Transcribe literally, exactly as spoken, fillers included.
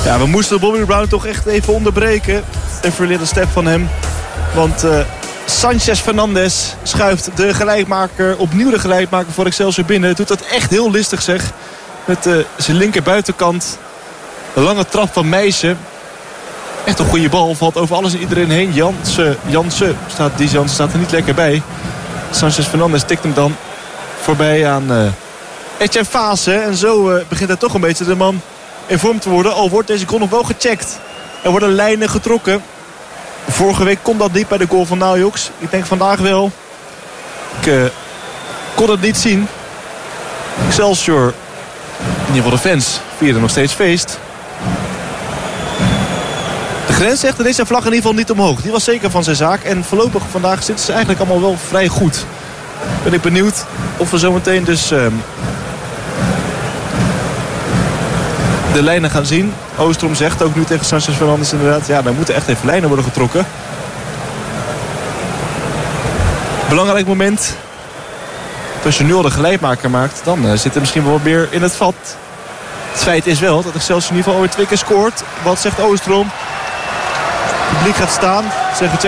Ja, we moesten Bobby Brown toch echt even onderbreken. Een verleerde step van hem. Want uh, Sanchez Fernandez schuift de gelijkmaker, opnieuw de gelijkmaker voor Excelsior binnen. Doet dat echt heel listig, zeg. Met uh, zijn linker buitenkant. De lange trap van Meijsen. Echt een goede bal. Valt over alles en iedereen heen. Jansen, Jansen staat, die Jansen staat er niet lekker bij. Sanchez Fernandez tikt hem dan voorbij aan uh, Etienne Fase. En zo uh, begint hij toch een beetje de man in vorm te worden. Al wordt deze goal nog wel gecheckt. Er worden lijnen getrokken. Vorige week kon dat niet bij de goal van Najoks. Ik denk vandaag wel. Ik uh, kon het niet zien. Excelsior, in ieder geval de fans, vieren nog steeds feest. De grensrechter deed zijn vlag in ieder geval niet omhoog. Die was zeker van zijn zaak. En voorlopig vandaag zitten ze eigenlijk allemaal wel vrij goed. Ben ik benieuwd of we zometeen dus uh, de lijnen gaan zien. Oostrom zegt ook nu tegen Sanchez Fernandez inderdaad. Ja, daar moeten echt even lijnen worden getrokken. Belangrijk moment. Als je nu al de gelijkmaker maakt, dan uh, zit er misschien wel meer in het vat. Het feit is wel dat Excelsior in ieder geval ooit twee keer scoort. Wat zegt Oostrom? Het publiek gaat staan. Zeggen